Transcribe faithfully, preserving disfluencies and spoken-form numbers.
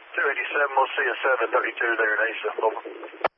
two eighty-seven, we'll see a seven thirty-two there in Asa. Over.